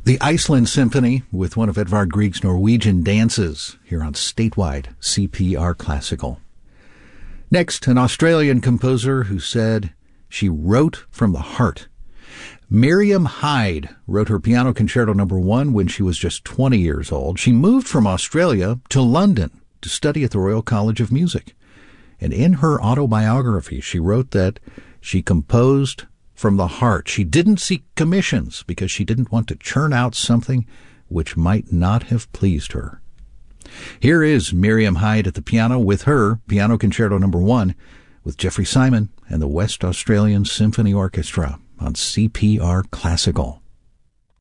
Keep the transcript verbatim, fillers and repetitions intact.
The Iceland Symphony with one of Edvard Grieg's Norwegian dances here on statewide C P R Classical. Next, an Australian composer who said she wrote from the heart. Miriam Hyde wrote her Piano Concerto Number One when she was just twenty years old. She moved from Australia to London to study at the Royal College of Music. And in her autobiography, she wrote that she composed from the heart. She didn't seek commissions because she didn't want to churn out something which might not have pleased her. Here is Miriam Hyde at the piano with her Piano Concerto Number One with Jeffrey Simon and the West Australian Symphony Orchestra on C P R Classical.